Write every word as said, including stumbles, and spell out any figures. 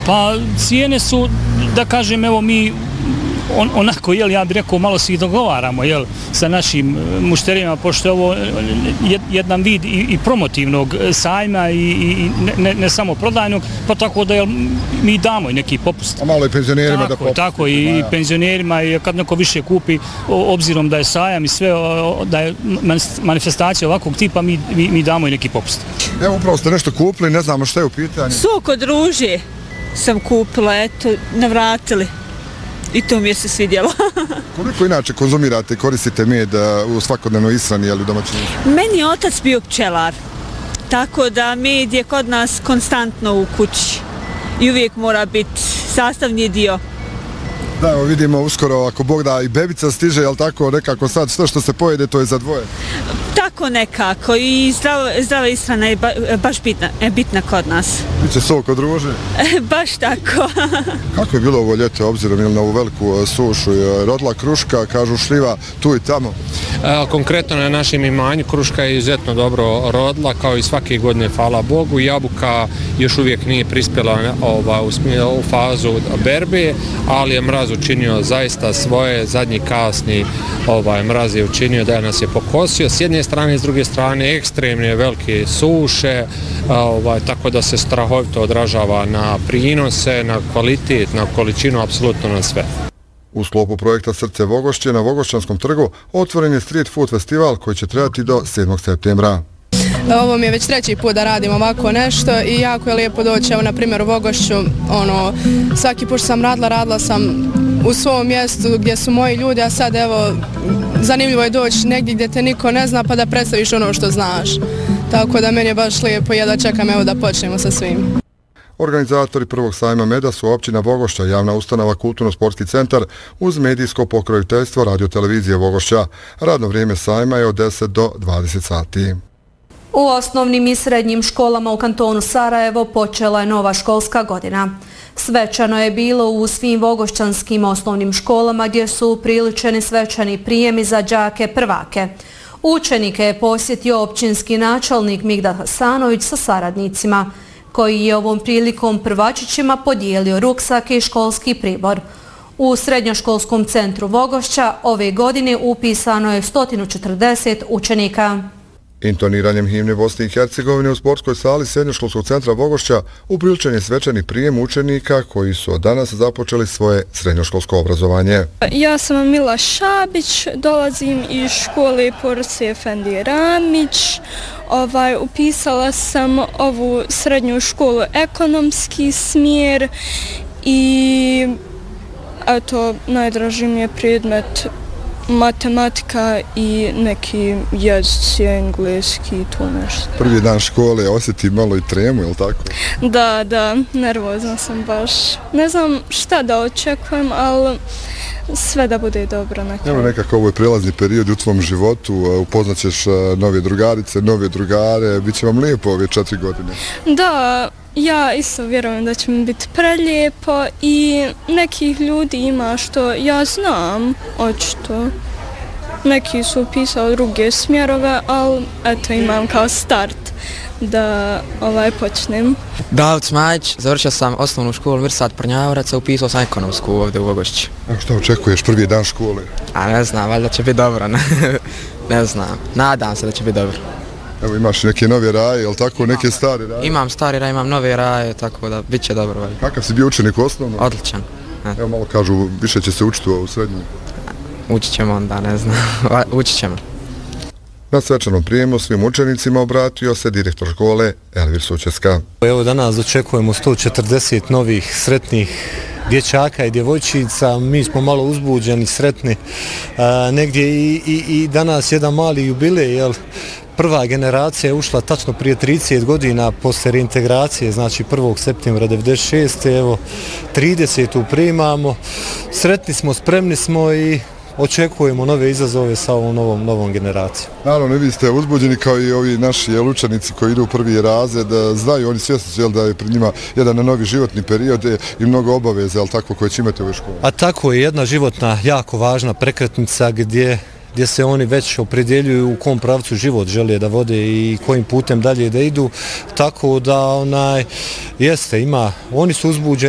Pa cijene su, da kažem, evo mi on, onako, jel, ja bih rekao, malo se i dogovaramo, jel, sa našim mušterijama, pošto je ovo jedan vid i, i promotivnog sajma i, i ne, ne samo prodajnog, pa tako da, jel, mi damo i neki popust. A malo i penzionerima tako, da popust. Tako, i ja. penzionerima, i kad neko više kupi, obzirom da je sajam i sve, da je manifestacija ovakvog tipa, mi, mi, mi damo i neki popust. Evo, upravo ste nešto kupili, ne znamo šta je u pitanju. Sok od ruže sam kupila, eto, navratili. I to mi je se svidjelo. Koliko inače konzumirate i koristite med u svakodnevnoj ishrani ili domaćinstvu? Meni je otac bio pčelar, tako da med je kod nas konstantno u kući i uvijek mora biti sastavni dio. Da, evo vidimo uskoro, ako Bog da, i bebica stiže, jel tako, nekako sad sve što se pojede, to je za dvoje? Tako nekako, i zdrava, zdrava ishrana je ba, baš bitna, je bitna kod nas. Biće sok od ruže? Baš tako. Kako je bilo ovo ljeto, obzirom na ovu veliku sušu? Rodila kruška, kažu šljiva, tu i tamo? E, konkretno na našem imanju kruška je izuzetno dobro rodila, kao i svake godine, hvala Bogu. Jabuka još uvijek nije prispjela ova, u, u fazu berbe, ali je mraz učinio zaista svoje, zadnji kasni ovaj, mraz je učinio da nas je pokosio. S jedne strane i s druge strane ekstremne velike suše, ovaj, tako da se strahovito odražava na prinose, na kvalitet, na količinu, apsolutno na sve. U sklopu projekta Srce Vogošće na Vogošćanskom trgu otvoren je street food festival koji će trajati do sedmog septembra. Ovo mi je već treći put da radim ovako nešto i jako je lijepo doći, evo na primjer u Vogošću, ono, svaki put sam radila, radila sam u svom mjestu gdje su moji ljudi, a sad evo, zanimljivo je doći negdje gdje te niko ne zna pa da predstaviš ono što znaš. Tako da meni je baš lijepo, jedva čekam evo da počnemo sa svim. Organizatori prvog sajma meda su općina Vogošća, javna ustanova Kulturno-sportski centar uz medijsko pokroviteljstvo radiotelevizije Vogošća. Radno vrijeme sajma je od deset do dvadeset sati. U osnovnim i srednjim školama u kantonu Sarajevo počela je nova školska godina. Svečano je bilo u svim vogošćanskim osnovnim školama gdje su upriličeni svečani prijemi za đake prvake. Učenike je posjetio općinski načelnik Migdal Hasanović sa saradnicima, koji je ovom prilikom prvačićima podijelio ruksak i školski pribor. U srednjoškolskom centru Vogošća ove godine upisano je sto četrdeset učenika. Intoniranjem himne Bosne i Hercegovine u sportskoj sali srednjoškolskog centra Vogošća upriličen je svečani prijem učenika koji su od danas započeli svoje srednjoškolsko obrazovanje. Ja sam Mila Šabić, dolazim iz škole Porse Efendi Ramić. Ovaj, upisala sam ovu srednju školu ekonomski smjer i eto, najdraži mi je predmet matematika i neki jezici, engleski i to nešto. Prvi dan škole osjeti malo i tremu, je li tako? Da, da, nervozna sam baš. Ne znam šta da očekujem, ali sve da bude dobro na kraju. Evo nekako ovo je prelazni period u tvom životu, upoznaćeš nove drugarice, nove drugare, bit će vam lijepo ove četiri godine. Da, ja isto vjerujem da će mi biti prelijepo i nekih ljudi ima što ja znam, očito. Neki su upisali druge smjerove, ali eto imam kao start da ovaj počnem. David Smajić, završio sam osnovnu školu Mirsad Prnjavorac, upisao sam ekonomsku ovdje u Vogošći. A šta očekuješ prvi dan škole? A ne znam, valjda će biti dobro, ne, ne znam, nadam se da će biti dobro. Evo imaš neke nove raje, jel tako, imam, neke stare raje? Imam stare raje, imam nove raje, tako da bit će dobro. Valjda. Kakav si bio učenik u osnovnom? Odličan. Ne. Evo malo kažu, više će se učiti u srednjoj. Učit ćemo onda, ne znam, učit ćemo. Na svečanom prijemu svim učenicima obratio se direktor škole Elvir Sučeska. Evo danas očekujemo sto četrdeset novih sretnih dječaka i djevojčica, mi smo malo uzbuđeni, sretni. A, negdje i, i, i danas jedan mali jubilej, jel? Prva generacija je ušla tačno prije trideset godina posle reintegracije, znači prvog septembra devedeset šeste. Evo tridesetu primamo, sretni smo, spremni smo i očekujemo nove izazove sa ovom novom, novom generacijom. Naravno, vi ste uzbuđeni kao i ovi naši jel, učenici koji idu u prvi razred, znaju, oni svjesni su jel, da je pred njima jedan novi životni period i mnogo obaveze, jel, tako, koje će imati ove škole. A tako je jedna životna, jako važna prekretnica gdje gdje se oni već opredjeljuju u kom pravcu život žele da vode i kojim putem dalje da idu, tako da onaj jeste, ima, oni su uzbuđeni.